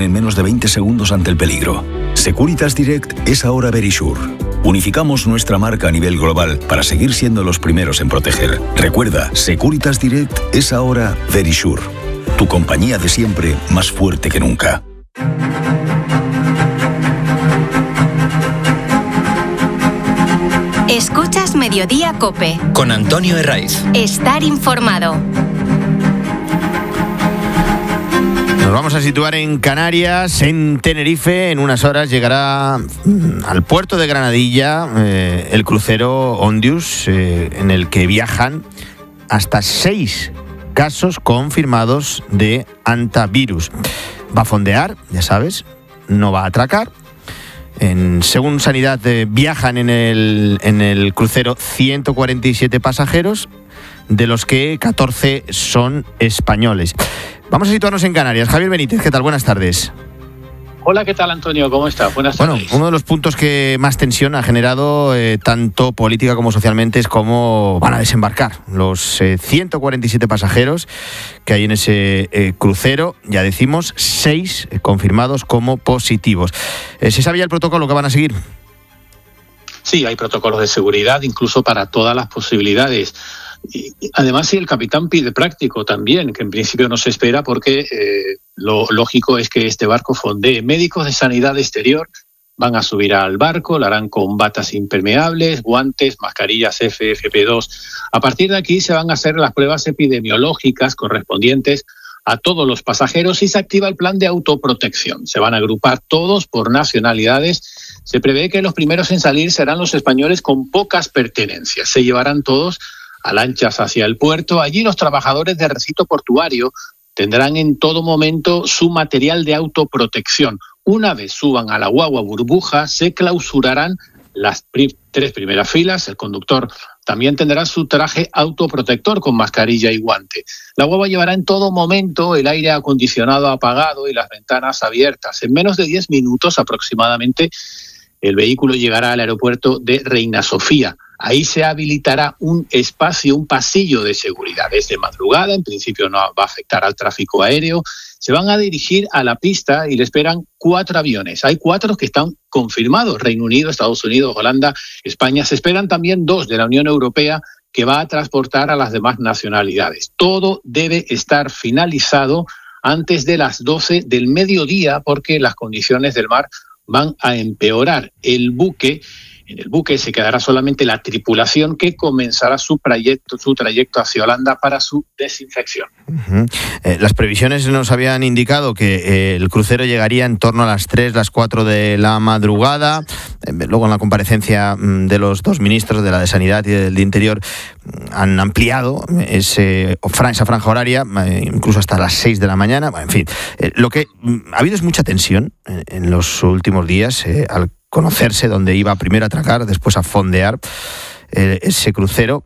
en menos de 20 segundos ante el peligro. Securitas Direct es ahora Verisure. Unificamos nuestra marca a nivel global para seguir siendo los primeros en proteger. Recuerda, Securitas Direct es ahora Verisure. Tu compañía de siempre, más fuerte que nunca. Escuchas Mediodía COPE. Con Antonio Herraiz. Estar informado. Nos vamos a situar en Canarias, en Tenerife. En unas horas llegará al puerto de Granadilla el crucero Ondius, en el que viajan hasta 6 casos confirmados de hantavirus. Va a fondear, ya sabes, no va a atracar. Según Sanidad, viajan en el crucero 147 pasajeros, de los que 14 son españoles. Vamos a situarnos en Canarias. Javier Benítez, ¿qué tal? Buenas tardes. Hola, ¿qué tal, Antonio? ¿Cómo estás? Buenas tardes. Bueno, uno de los puntos que más tensión ha generado, tanto política como socialmente, es cómo van a desembarcar los 147 pasajeros que hay en ese crucero. Ya decimos, 6 confirmados como positivos. ¿Se sabe ya el protocolo que van a seguir? Sí, hay protocolos de seguridad, incluso para todas las posibilidades. Y además, si el capitán pide práctico también, que en principio no se espera, porque lo lógico es que este barco fondee. Médicos de sanidad exterior van a subir al barco, lo harán con batas impermeables, guantes, mascarillas FFP2. A partir de aquí se van a hacer las pruebas epidemiológicas correspondientes a todos los pasajeros y se activa el plan de autoprotección. Se van a agrupar todos por nacionalidades. Se prevé que los primeros en salir serán los españoles con pocas pertenencias. Se llevarán todos a lanchas hacia el puerto. Allí los trabajadores del recinto portuario tendrán en todo momento su material de autoprotección. Una vez suban a la guagua burbuja, se clausurarán las 3 primeras filas. El conductor también tendrá su traje autoprotector con mascarilla y guante. La guagua llevará en todo momento el aire acondicionado apagado y las ventanas abiertas. En menos de 10 minutos aproximadamente, el vehículo llegará al aeropuerto de Reina Sofía. Ahí se habilitará un espacio, un pasillo de seguridad. Es de madrugada, en principio no va a afectar al tráfico aéreo. Se van a dirigir a la pista y le esperan 4 aviones. Hay 4 que están confirmados: Reino Unido, Estados Unidos, Holanda, España. Se esperan también 2 de la Unión Europea, que va a transportar a las demás nacionalidades. Todo debe estar finalizado antes de las 12 del mediodía, porque las condiciones del mar van a empeorar. En el buque se quedará solamente la tripulación, que comenzará su trayecto hacia Holanda para su desinfección. Uh-huh. Las previsiones nos habían indicado que el crucero llegaría en torno a las 3, las 4 de la madrugada. Luego, en la comparecencia de los 2 ministros, de la de Sanidad y del de Interior, han ampliado esa franja horaria, incluso hasta las 6 de la mañana. Bueno, en fin, lo que ha habido es mucha tensión en los últimos días, al conocerse dónde iba primero a atracar, después a fondear ese crucero.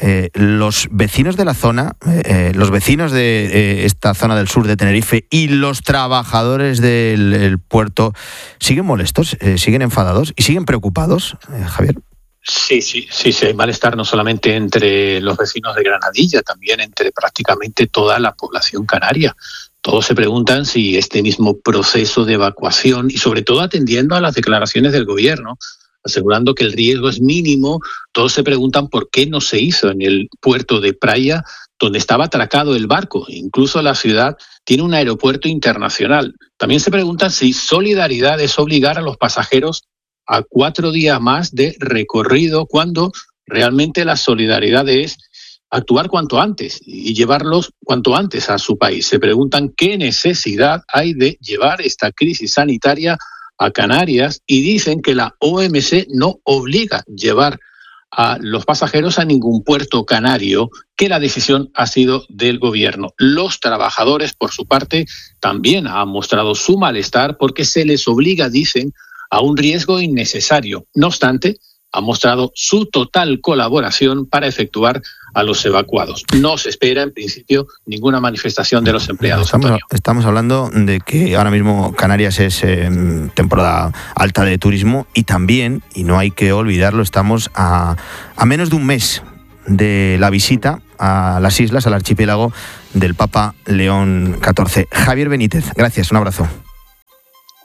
Los vecinos de la zona, los vecinos de esta zona del sur de Tenerife y los trabajadores del puerto siguen molestos, siguen enfadados y siguen preocupados, Javier. Sí, hay malestar no solamente entre los vecinos de Granadilla, también entre prácticamente toda la población canaria. Todos se preguntan si este mismo proceso de evacuación, y sobre todo atendiendo a las declaraciones del gobierno, asegurando que el riesgo es mínimo, todos se preguntan por qué no se hizo en el puerto de Praia, donde estaba atracado el barco. Incluso la ciudad tiene un aeropuerto internacional. También se preguntan si solidaridad es obligar a los pasajeros a 4 días más de recorrido, cuando realmente la solidaridad es actuar cuanto antes y llevarlos cuanto antes a su país. Se preguntan qué necesidad hay de llevar esta crisis sanitaria a Canarias, y dicen que la OMC no obliga a llevar a los pasajeros a ningún puerto canario, que la decisión ha sido del gobierno. Los trabajadores, por su parte, también han mostrado su malestar porque se les obliga, dicen, a un riesgo innecesario. No obstante, ha mostrado su total colaboración para efectuar a los evacuados. No se espera, en principio, ninguna manifestación de los empleados. Estamos hablando de que ahora mismo Canarias es temporada alta de turismo, y también, y no hay que olvidarlo, estamos a menos de un mes de la visita a las islas, al archipiélago del Papa León XIV. Javier Benítez, gracias, un abrazo.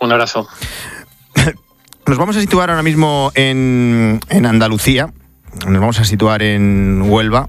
Un abrazo. Nos vamos a situar ahora mismo en Andalucía, nos vamos a situar en Huelva.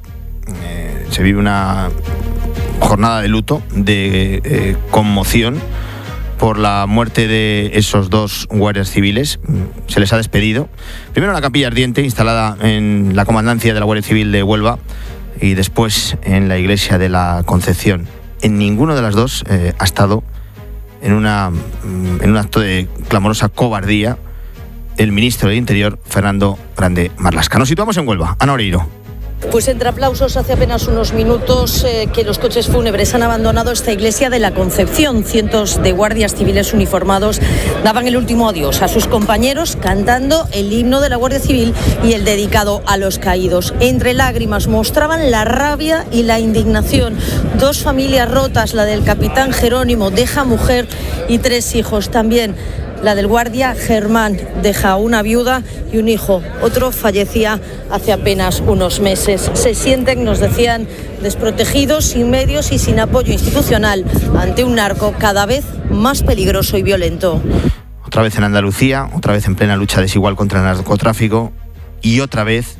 Se vive una jornada de luto, de conmoción por la muerte de esos dos guardias civiles. Se les ha despedido. Primero en la capilla ardiente, instalada en la comandancia de la Guardia Civil de Huelva, y después en la iglesia de la Concepción. En ninguno de las dos ha estado en un acto de clamorosa cobardía el ministro del Interior, Fernando Grande Marlaska. Nos situamos en Huelva. Ana Oreiro. Pues entre aplausos, hace apenas unos minutos que los coches fúnebres han abandonado esta iglesia de la Concepción. Cientos de guardias civiles uniformados daban el último adiós a sus compañeros cantando el himno de la Guardia Civil y el dedicado a los caídos. Entre lágrimas mostraban la rabia y la indignación. Dos familias rotas, la del capitán Jerónimo, deja mujer y 3 hijos. También la del guardia Germán deja una viuda y un hijo. Otro fallecía hace apenas unos meses. Se sienten, nos decían, desprotegidos, sin medios y sin apoyo institucional ante un narco cada vez más peligroso y violento. Otra vez en Andalucía, otra vez en plena lucha desigual contra el narcotráfico y otra vez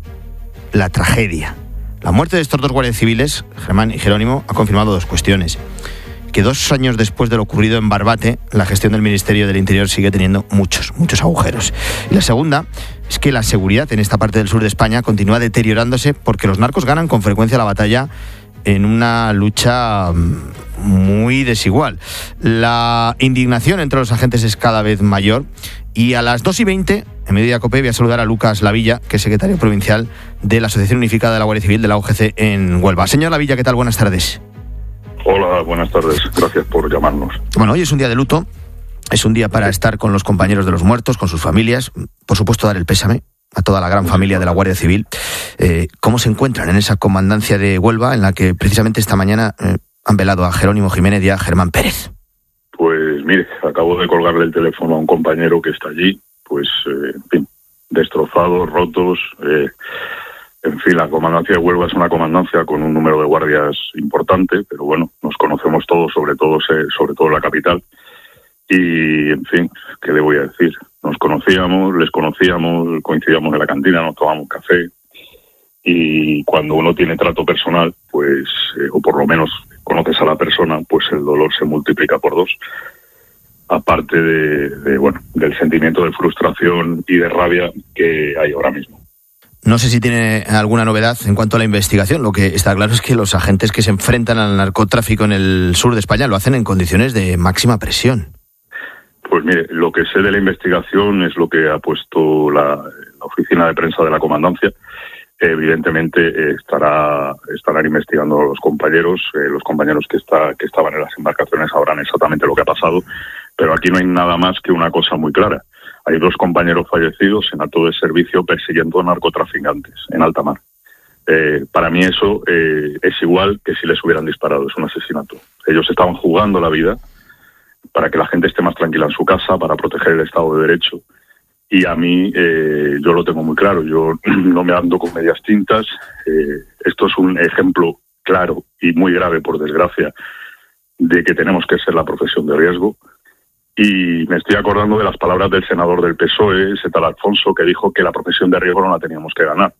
la tragedia. La muerte de estos dos guardias civiles, Germán y Jerónimo, ha confirmado 2 cuestiones. Que 2 años después de lo ocurrido en Barbate, la gestión del Ministerio del Interior sigue teniendo muchos agujeros. Y la segunda es que la seguridad en esta parte del sur de España continúa deteriorándose porque los narcos ganan con frecuencia la batalla en una lucha muy desigual. La indignación entre los agentes es cada vez mayor y a las 2:20, en Mediodía COPE, voy a saludar a Lucas Lavilla, que es secretario provincial de la Asociación Unificada de la Guardia Civil de la UGC en Huelva. Señor Lavilla, ¿qué tal? Buenas tardes. Hola, buenas tardes. Gracias por llamarnos. Bueno, hoy es un día de luto, es un día para estar con los compañeros de los muertos, con sus familias, por supuesto dar el pésame a toda la gran familia de la Guardia Civil. ¿Cómo se encuentran en esa comandancia de Huelva en la que precisamente esta mañana han velado a Jerónimo Jiménez y a Germán Pérez? Pues mire, acabo de colgarle el teléfono a un compañero que está allí, pues, en fin, destrozados, rotos. En fin, la comandancia de Huelva es una comandancia con un número de guardias importante, pero bueno, nos conocemos todos, sobre todo la capital. Y, en fin, ¿qué le voy a decir? Nos conocíamos, les conocíamos, coincidíamos en la cantina, nos tomamos café. Y cuando uno tiene trato personal, pues, o por lo menos conoces a la persona, pues el dolor se multiplica por 2. Aparte del sentimiento de frustración y de rabia que hay ahora mismo. No sé si tiene alguna novedad en cuanto a la investigación. Lo que está claro es que los agentes que se enfrentan al narcotráfico en el sur de España lo hacen en condiciones de máxima presión. Pues mire, lo que sé de la investigación es lo que ha puesto la oficina de prensa de la comandancia. Evidentemente estarán investigando los compañeros que estaban en las embarcaciones sabrán exactamente lo que ha pasado, pero aquí no hay nada más que una cosa muy clara. Hay 2 compañeros fallecidos en acto de servicio persiguiendo a narcotraficantes en alta mar. Para mí eso es igual que si les hubieran disparado, es un asesinato. Ellos estaban jugando la vida para que la gente esté más tranquila en su casa, para proteger el Estado de Derecho. Y a mí, yo lo tengo muy claro, yo no me ando con medias tintas. Esto es un ejemplo claro y muy grave, por desgracia, de que tenemos que ser la profesión de riesgo. Y me estoy acordando de las palabras del senador del PSOE, ese tal Alfonso, que dijo que la profesión de riesgo no la teníamos que ganar.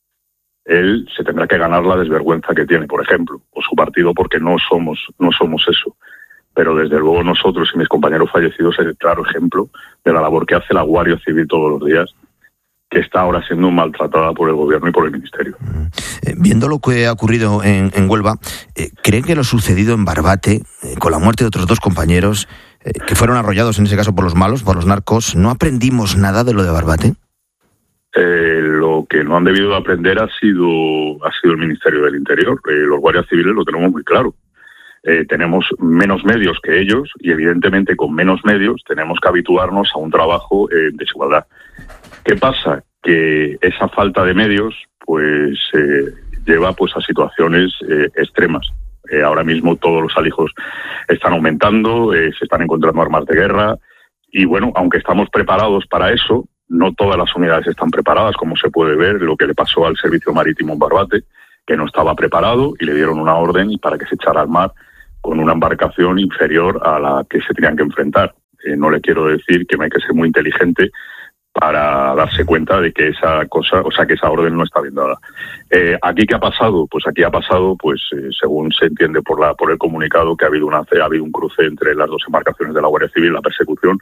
Él se tendrá que ganar la desvergüenza que tiene, por ejemplo, o su partido, porque no somos eso. Pero desde luego nosotros y mis compañeros fallecidos es el claro ejemplo de la labor que hace la Guardia Civil todos los días, que está ahora siendo maltratada por el gobierno y por el ministerio. Viendo lo que ha ocurrido en Huelva, ¿cree que lo sucedido en Barbate, con la muerte de otros 2 compañeros, que fueron arrollados en ese caso por los malos, por los narcos, no aprendimos nada de lo de Barbate? Lo que no han debido aprender ha sido el Ministerio del Interior. Los guardias civiles lo tenemos muy claro. Tenemos menos medios que ellos y evidentemente con menos medios tenemos que habituarnos a un trabajo en desigualdad. ¿Qué pasa? Que esa falta de medios pues lleva pues a situaciones extremas. Ahora mismo todos los alijos están aumentando, se están encontrando armas de guerra y bueno, aunque estamos preparados para eso, no todas las unidades están preparadas, como se puede ver lo que le pasó al servicio marítimo en Barbate, que no estaba preparado y le dieron una orden para que se echara al mar con una embarcación inferior a la que se tenían que enfrentar. no le quiero decir que no hay que ser muy inteligente para darse cuenta de que esa cosa, o sea, que esa orden no está bien dada. ¿Aquí qué ha pasado? Pues aquí ha pasado, según se entiende por el comunicado, que ha habido un cruce entre las dos embarcaciones de la Guardia Civil, la persecución,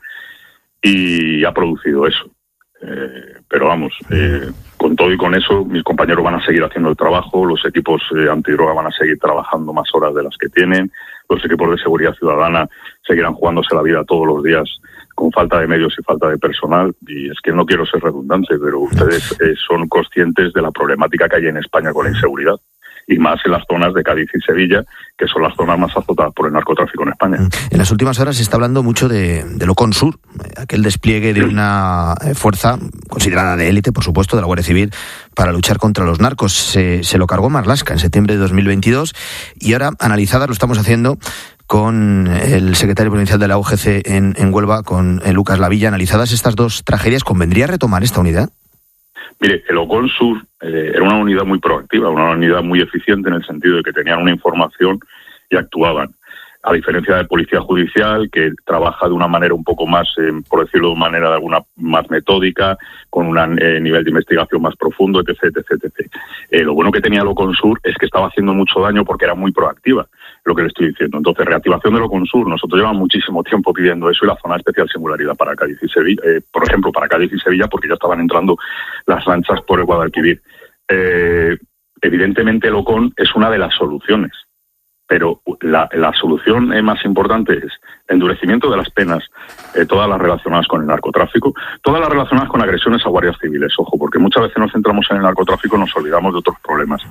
y ha producido eso. Pero vamos, con todo y con eso, mis compañeros van a seguir haciendo el trabajo, los equipos antidroga van a seguir trabajando más horas de las que tienen, los equipos de seguridad ciudadana seguirán jugándose la vida todos los días con falta de medios y falta de personal, y es que no quiero ser redundante, pero ustedes son conscientes de la problemática que hay en España con la inseguridad, y más en las zonas de Cádiz y Sevilla, que son las zonas más azotadas por el narcotráfico en España. En las últimas horas se está hablando mucho de Loconsur, aquel despliegue de una fuerza considerada de élite, por supuesto, de la Guardia Civil, para luchar contra los narcos. Se lo cargó Marlaska en septiembre de 2022, y ahora, analizadas, lo estamos haciendo con el secretario provincial de la UGC en Huelva, con Lucas Lavilla. Analizadas estas dos tragedias, ¿convendría retomar esta unidad? Mire, el Loconsur era una unidad muy proactiva, una unidad muy eficiente en el sentido de que tenían una información y actuaban. A diferencia de Policía Judicial, que trabaja de una manera un poco más, por decirlo de una manera más metódica, con un nivel de investigación más profundo, etc. Lo bueno que tenía Loconsur es que estaba haciendo mucho daño porque era muy proactiva, lo que le estoy diciendo. Entonces, reactivación de Loconsur, nosotros llevamos muchísimo tiempo pidiendo eso, y la zona de especial singularidad para Cádiz y Sevilla, por ejemplo, para Cádiz y Sevilla, porque ya estaban entrando las lanchas por el Guadalquivir. Evidentemente, Locon es una de las soluciones. Pero la solución más importante es endurecimiento de las penas, todas las relacionadas con el narcotráfico, todas las relacionadas con agresiones a guardias civiles, ojo, porque muchas veces nos centramos en el narcotráfico y nos olvidamos de otros problemas.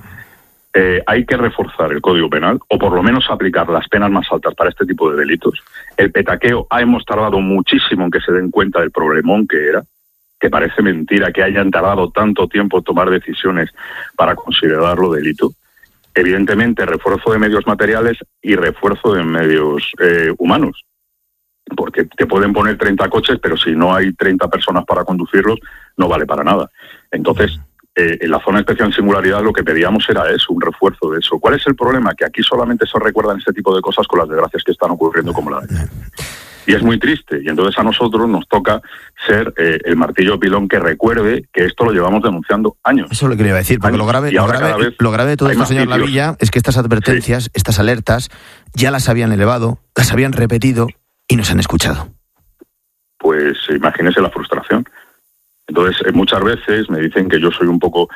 Hay que reforzar el Código Penal, o por lo menos aplicar las penas más altas para este tipo de delitos. El petaqueo, hemos tardado muchísimo en que se den cuenta del problemón que era, que parece mentira que hayan tardado tanto tiempo en tomar decisiones para considerarlo delito. Evidentemente, refuerzo de medios materiales y refuerzo de medios humanos, porque te pueden poner 30 coches, pero si no hay 30 personas para conducirlos, no vale para nada. Entonces, en la zona de especial singularidad lo que pedíamos era eso, un refuerzo de eso. ¿Cuál es el problema? Que aquí solamente se recuerdan este tipo de cosas con las desgracias que están ocurriendo como la de esta. Y es muy triste, y entonces a nosotros nos toca ser el martillo pilón que recuerde que esto lo llevamos denunciando años. Eso es lo que le iba a decir, porque lo grave de todo esto, señor Lavilla, es que estas advertencias, estas alertas, ya las habían elevado, las habían repetido y no se han escuchado. Pues imagínese la frustración. Entonces, muchas veces me dicen que yo soy un poco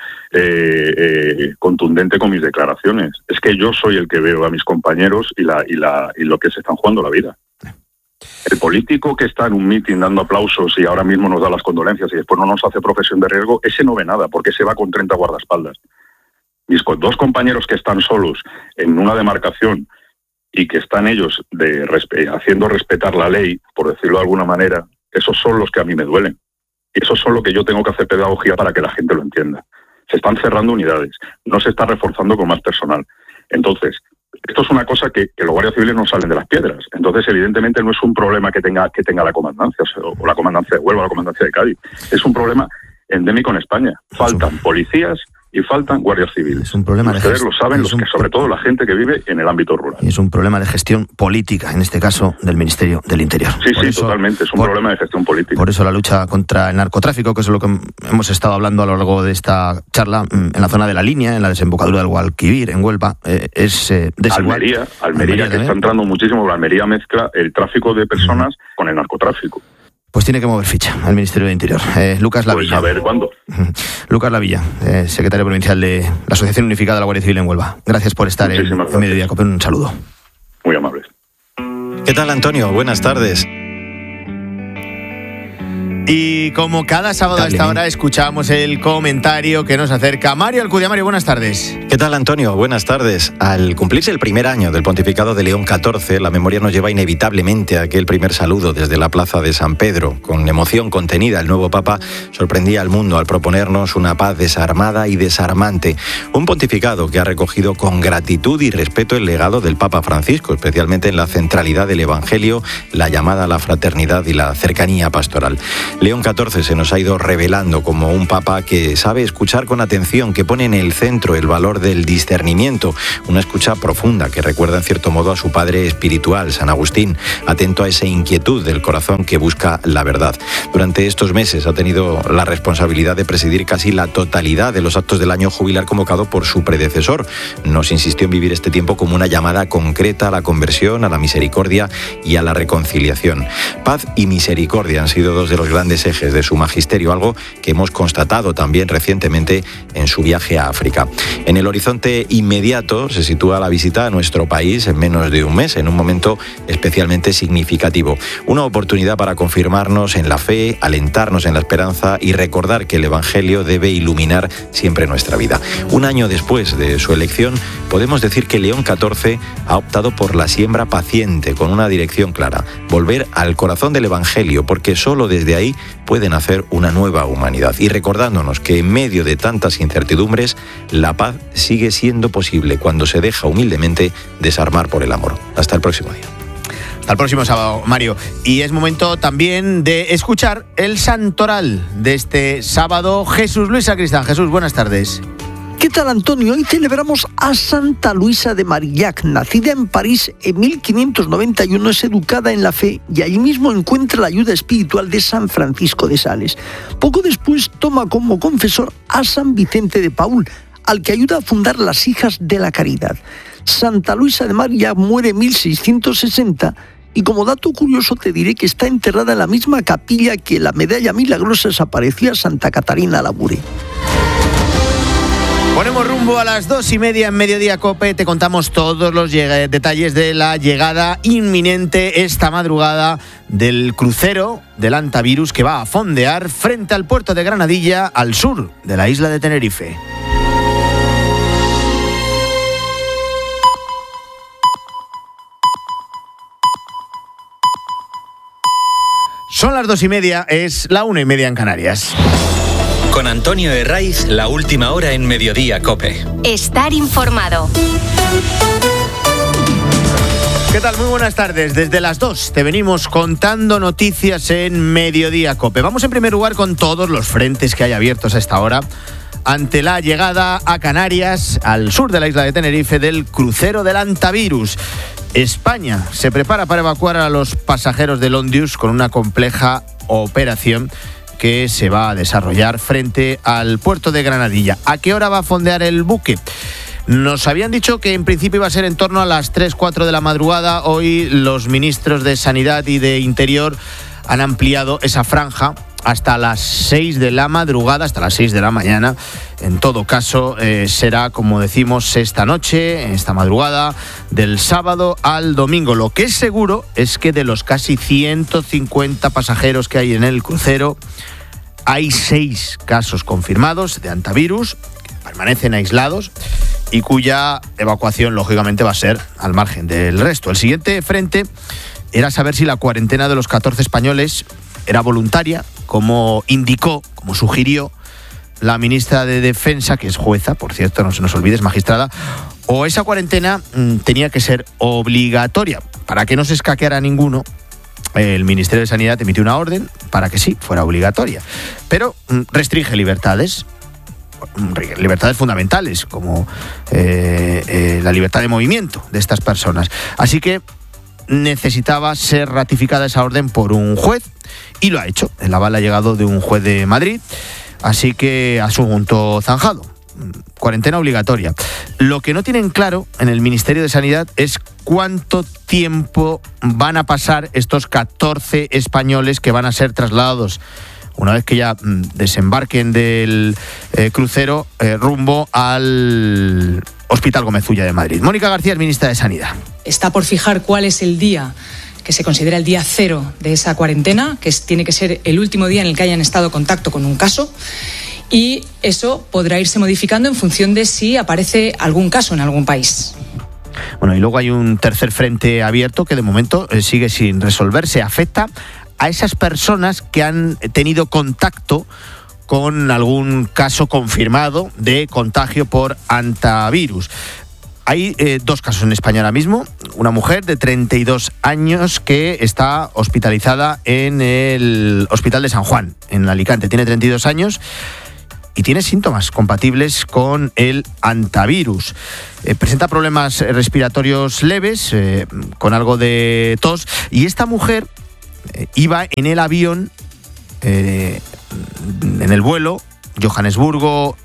contundente con mis declaraciones. Es que yo soy el que veo a mis compañeros y lo que se están jugando la vida. El político que está en un mitin dando aplausos y ahora mismo nos da las condolencias y después no nos hace profesión de riesgo, ese no ve nada, porque se va con 30 guardaespaldas. Mis dos compañeros que están solos en una demarcación y que están ellos haciendo respetar la ley, por decirlo de alguna manera, esos son los que a mí me duelen. Y esos son los que yo tengo que hacer pedagogía para que la gente lo entienda. Se están cerrando unidades, no se está reforzando con más personal. Entonces, esto es una cosa que los guardias civiles no salen de las piedras. Entonces, evidentemente, no es un problema que tenga la comandancia, o la comandancia de Huelva, o la comandancia de Cádiz. Es un problema endémico en España. Faltan policías y faltan guardias civiles. Es un problema Ustedes lo saben, sobre todo la gente que vive en el ámbito rural. Y es un problema de gestión política, en este caso del Ministerio del Interior. Sí, totalmente, es un problema de gestión política. Por eso la lucha contra el narcotráfico, que es lo que hemos estado hablando a lo largo de esta charla, en la zona de la línea, en la desembocadura del Guadalquivir, en Huelva, es desigual. Almería que está entrando muchísimo, la Almería mezcla el tráfico de personas con el narcotráfico. Pues tiene que mover ficha al Ministerio del Interior. Lucas Lavilla. Pues a ver cuándo. Lucas Lavilla, secretario provincial de la Asociación Unificada de la Guardia Civil en Huelva. Gracias por estar en Mediodía Cope. Un saludo. Muy amables. ¿Qué tal, Antonio? Buenas tardes. Y como cada sábado a esta hora escuchamos el comentario que nos acerca Mario Alcudia. Mario, buenas tardes. ¿Qué tal, Antonio? Buenas tardes. Al cumplirse el primer año del pontificado de León XIV, la memoria nos lleva inevitablemente a aquel primer saludo desde la plaza de San Pedro. Con emoción contenida, el nuevo Papa sorprendía al mundo al proponernos una paz desarmada y desarmante. Un pontificado que ha recogido con gratitud y respeto el legado del Papa Francisco, especialmente en la centralidad del Evangelio, la llamada a la fraternidad y la cercanía pastoral. León XIV se nos ha ido revelando como un papa que sabe escuchar con atención, que pone en el centro el valor del discernimiento, una escucha profunda que recuerda en cierto modo a su padre espiritual, San Agustín, atento a esa inquietud del corazón que busca la verdad. Durante estos meses ha tenido la responsabilidad de presidir casi la totalidad de los actos del año jubilar convocado por su predecesor. Nos insistió en vivir este tiempo como una llamada concreta a la conversión, a la misericordia y a la reconciliación. Paz y misericordia han sido dos de los grandes ejes de su magisterio, algo que hemos constatado también recientemente en su viaje a África. En el horizonte inmediato se sitúa la visita a nuestro país en menos de un mes, en un momento especialmente significativo. Una oportunidad para confirmarnos en la fe, alentarnos en la esperanza y recordar que el Evangelio debe iluminar siempre nuestra vida. Un año después de su elección, podemos decir que León XIV ha optado por la siembra paciente, con una dirección clara: volver al corazón del Evangelio, porque solo desde ahí puede nacer una nueva humanidad. Y recordándonos que en medio de tantas incertidumbres, la paz sigue siendo posible cuando se deja humildemente desarmar por el amor. Hasta el próximo día. Hasta el próximo sábado, Mario. Y es momento también de escuchar el santoral de este sábado. Jesús Luis Sacristán. Jesús, buenas tardes. ¿Qué tal, Antonio? Hoy celebramos a Santa Luisa de Marillac. Nacida en París en 1591, es educada en la fe y allí mismo encuentra la ayuda espiritual de San Francisco de Sales. Poco después toma como confesor a San Vicente de Paúl, al que ayuda a fundar las Hijas de la Caridad. Santa Luisa de Marillac muere en 1660 y como dato curioso te diré que está enterrada en la misma capilla que la medalla milagrosa desapareció a Santa Catarina Labouré. Ponemos rumbo a las 2:30 en Mediodía Cope. Te contamos todos los detalles de la llegada inminente esta madrugada del crucero del Antavirus, que va a fondear frente al puerto de Granadilla, al sur de la isla de Tenerife. Son las 2:30, es la 1:30 en Canarias. Con Antonio Herraiz, la última hora en Mediodía Cope. Estar informado. ¿Qué tal? Muy buenas tardes. Desde las 2 te venimos contando noticias en Mediodía Cope. Vamos en primer lugar con todos los frentes que hay abiertos a esta hora ante la llegada a Canarias, al sur de la isla de Tenerife, del crucero del Antavirus. España se prepara para evacuar a los pasajeros del Ondius con una compleja operación que se va a desarrollar frente al puerto de Granadilla. ¿A qué hora va a fondear el buque? Nos habían dicho que en principio iba a ser en torno a las 3-4 de la madrugada. Hoy los ministros de Sanidad y de Interior han ampliado esa franja hasta las 6 de la madrugada, hasta las 6 de la mañana. En todo caso, será, como decimos, esta noche, esta madrugada, del sábado al domingo. Lo que es seguro es que de los casi 150 pasajeros que hay en el crucero, hay 6 casos confirmados de Antavirus, que permanecen aislados y cuya evacuación, lógicamente, va a ser al margen del resto. El siguiente frente era saber si la cuarentena de los 14 españoles era voluntaria, como indicó, como sugirió la ministra de Defensa, que es jueza, por cierto, no se nos olvide, es magistrada, o esa cuarentena tenía que ser obligatoria. Para que no se escaqueara ninguno, el Ministerio de Sanidad emitió una orden para que sí, fuera obligatoria. Pero restringe libertades fundamentales, como la libertad de movimiento de estas personas. Así que necesitaba ser ratificada esa orden por un juez y lo ha hecho. El aval ha llegado de un juez de Madrid, así que asunto zanjado. Cuarentena obligatoria. Lo que no tienen claro en el Ministerio de Sanidad es cuánto tiempo van a pasar estos 14 españoles que van a ser trasladados una vez que ya desembarquen del crucero rumbo al Hospital Gómez Ulla de Madrid. Mónica García es ministra de Sanidad. Está por fijar cuál es el día que se considera el día cero de esa cuarentena, que tiene que ser el último día en el que hayan estado en contacto con un caso, y eso podrá irse modificando en función de si aparece algún caso en algún país. Bueno, y luego hay un tercer frente abierto que de momento sigue sin resolverse. Afecta a esas personas que han tenido contacto con algún caso confirmado de contagio por Antavirus. Hay dos casos en España ahora mismo. Una mujer de 32 años que está hospitalizada en el Hospital de San Juan, en Alicante. Tiene 32 años y tiene síntomas compatibles con el hantavirus. Presenta problemas respiratorios leves, con algo de tos. Y esta mujer iba en el avión, en el vuelo Johannesburgo,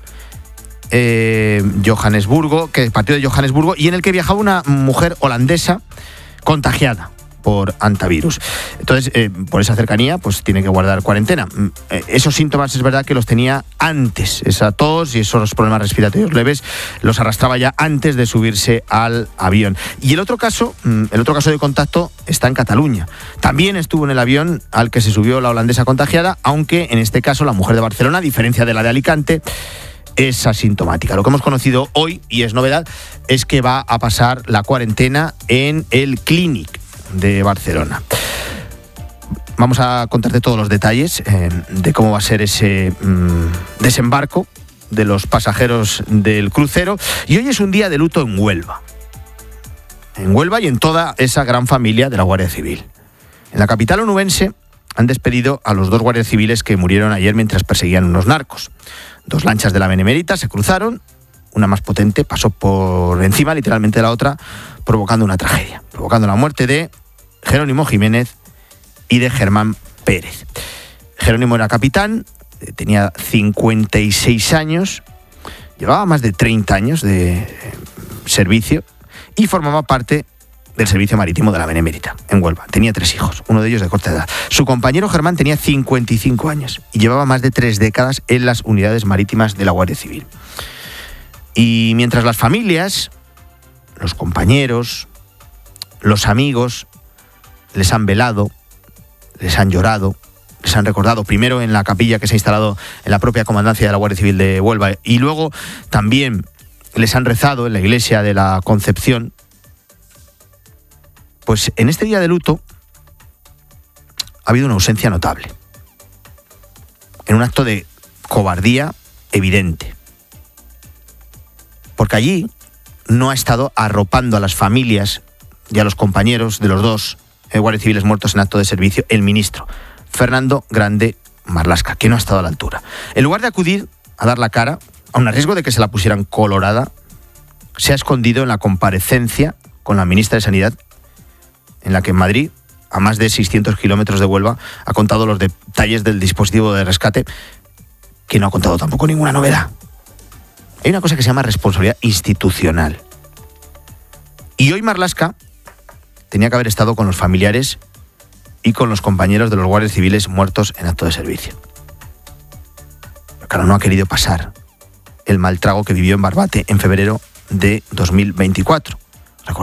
que partió de Johannesburgo, y en el que viajaba una mujer holandesa contagiada por hantavirus. Entonces, por esa cercanía, pues tiene que guardar cuarentena. Esos síntomas es verdad que los tenía antes. Esa tos y esos problemas respiratorios leves los arrastraba ya antes de subirse al avión. Y el otro caso de contacto está en Cataluña. También estuvo en el avión al que se subió la holandesa contagiada, aunque en este caso la mujer de Barcelona, a diferencia de la de Alicante, es asintomática. Lo que hemos conocido hoy, y es novedad, es que va a pasar la cuarentena en el Clínic de Barcelona. Vamos a contarte todos los detalles de cómo va a ser ese desembarco de los pasajeros del crucero. Y hoy es un día de luto en Huelva. En Huelva y en toda esa gran familia de la Guardia Civil. En la capital onubense han despedido a los 2 guardias civiles que murieron ayer mientras perseguían unos narcos. 2 lanchas de la Benemérita se cruzaron, una más potente pasó por encima literalmente de la otra, provocando una tragedia, provocando la muerte de Jerónimo Jiménez y de Germán Pérez. Jerónimo era capitán, tenía 56 años, llevaba más de 30 años de servicio y formaba parte del servicio marítimo de la Benemérita, en Huelva. Tenía 3 hijos, uno de ellos de corta edad. Su compañero Germán tenía 55 años y llevaba más de 3 décadas en las unidades marítimas de la Guardia Civil. Y mientras las familias, los compañeros, los amigos les han velado, les han llorado, les han recordado, primero en la capilla que se ha instalado en la propia comandancia de la Guardia Civil de Huelva, y luego también les han rezado en la iglesia de la Concepción, pues en este día de luto ha habido una ausencia notable, en un acto de cobardía evidente. Porque allí no ha estado arropando a las familias y a los compañeros de los 2 guardias civiles muertos en acto de servicio el ministro, Fernando Grande Marlaska, que no ha estado a la altura. En lugar de acudir a dar la cara, aun a riesgo de que se la pusieran colorada, se ha escondido en la comparecencia con la ministra de Sanidad, en la que en Madrid, a más de 600 kilómetros de Huelva, ha contado los detalles del dispositivo de rescate, que no ha contado tampoco ninguna novedad. Hay una cosa que se llama responsabilidad institucional. Y hoy Marlaska tenía que haber estado con los familiares y con los compañeros de los guardias civiles muertos en acto de servicio. Pero claro, no ha querido pasar el mal trago que vivió en Barbate en febrero de 2024.